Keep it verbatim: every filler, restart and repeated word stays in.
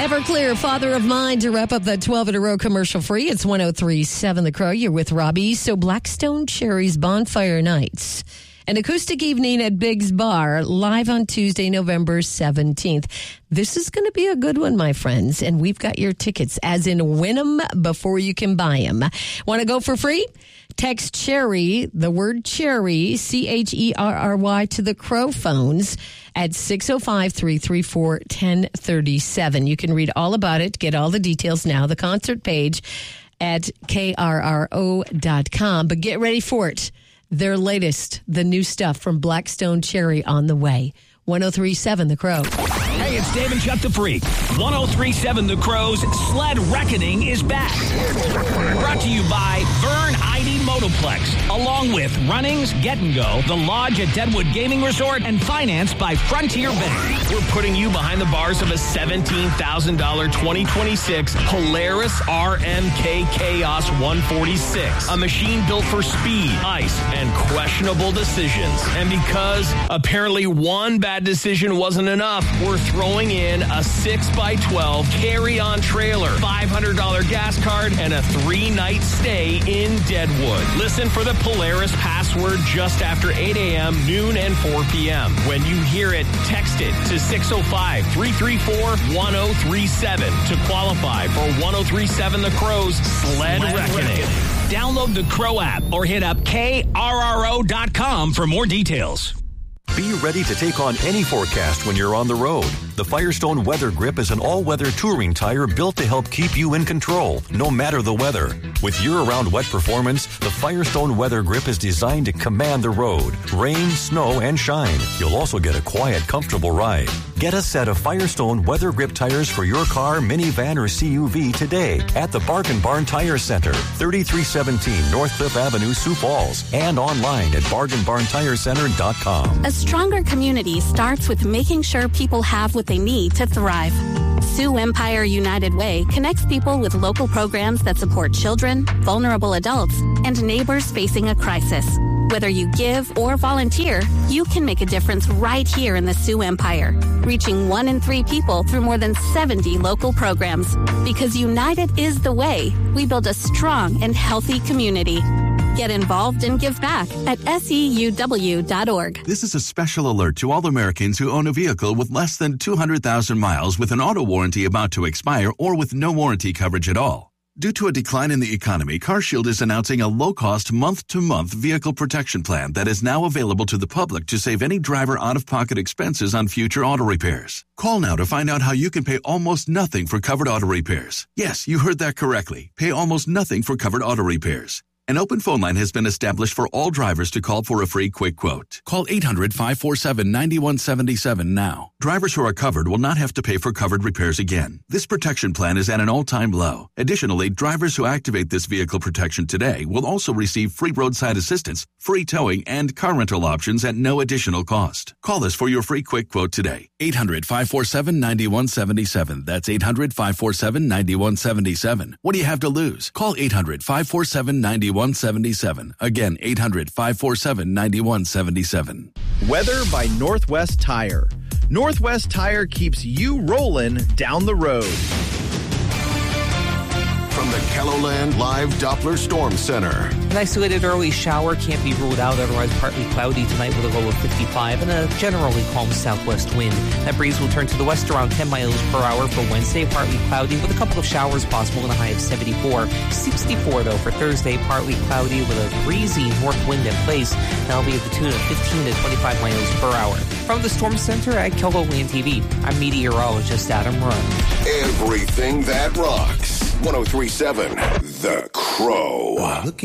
Everclear, Father of Mine, to wrap up that twelve in a row commercial free. It's one oh three point seven The Crow. You're with Robbie. So Blackstone Cherries Bonfire Nights. An acoustic evening at Big's Bar, live on Tuesday, November seventeenth. This is going to be a good one, my friends, and we've got your tickets, as in win them before you can buy them. Want to go for free? Text Cherry, the word Cherry, C H E R R Y, to the Crow phones at six oh five, three three four, one oh three seven. You can read all about it, get all the details now, the concert page at K R R O dot com. But get ready for it. Their latest, the new stuff from Blackstone Cherry on the way. one oh three point seven The Crow. Hey, it's Dave and Chuck the Freak. one oh three point seven The Crow's Sled Reckoning is back. Brought to you by Vern Heidi Motoplex, along with Runnings, Get and Go, The Lodge at Deadwood Gaming Resort, and financed by Frontier Bank. We're putting you behind the bars of a seventeen thousand dollars twenty twenty-six Polaris R M K Chaos one forty-six, a machine built for speed, ice, and questionable decisions. And because apparently one bad decision wasn't enough, we're throwing in a six by twelve carry-on trailer, five hundred dollars gas card, and a three-night stay in Deadwood. Listen for the Polaris password just after eight a.m., noon, and four p.m. When you hear it, text it to six oh five, three three four, one oh three seven to qualify for one oh three point seven The Crow's Sled, Sled Reckoning. Reckoning. Download the Crow app or hit up K R R O dot com for more details. Be ready to take on any forecast when you're on the road. The Firestone Weather Grip is an all-weather touring tire built to help keep you in control, no matter the weather. With year-round wet performance, the Firestone Weather Grip is designed to command the road, rain, snow, and shine. You'll also get a quiet, comfortable ride. Get a set of Firestone Weather Grip tires for your car, minivan, or C U V today at the Bargain Barn Tire Center, thirty-three seventeen North Cliff Avenue, Sioux Falls, and online at bargain barn tire center dot com. A stronger community starts with making sure people have what they need to thrive. Sioux Empire United Way connects people with local programs that support children, vulnerable adults, and neighbors facing a crisis. Whether you give or volunteer, you can make a difference right here in the Sioux Empire, reaching one in three people through more than seventy local programs. Because united is the way we build a strong and healthy community. Get involved and give back at S E U W dot org. This is a special alert to all Americans who own a vehicle with less than two hundred thousand miles with an auto warranty about to expire or with no warranty coverage at all. Due to a decline in the economy, CarShield is announcing a low-cost, month-to-month vehicle protection plan that is now available to the public to save any driver out-of-pocket expenses on future auto repairs. Call now to find out how you can pay almost nothing for covered auto repairs. Yes, you heard that correctly. Pay almost nothing for covered auto repairs. An open phone line has been established for all drivers to call for a free quick quote. Call eight hundred, five four seven, nine one seven seven now. Drivers who are covered will not have to pay for covered repairs again. This protection plan is at an all-time low. Additionally, drivers who activate this vehicle protection today will also receive free roadside assistance, free towing, and car rental options at no additional cost. Call us for your free quick quote today. eight hundred, five four seven, nine one seven seven. That's eight hundred, five four seven, nine one seven seven. What do you have to lose? Call eight hundred, five four seven, nine one seven seven. Again, eight hundred, five four seven, nine one seven seven. Weather by Northwest Tire. Northwest Tire keeps you rolling down the road. From the KELOLAND Live Doppler Storm Center. An isolated early shower can't be ruled out, otherwise partly cloudy tonight with a low of fifty-five and a generally calm southwest wind. That breeze will turn to the west around ten miles per hour for Wednesday, partly cloudy with a couple of showers possible and a high of seventy-four. sixty-four though for Thursday, partly cloudy with a breezy north wind in place. That'll be at the tune of fifteen to twenty-five miles per hour. From the Storm Center at KELOLAND T V, I'm meteorologist Adam Run. Everything that rocks. one oh three point seven The Crow.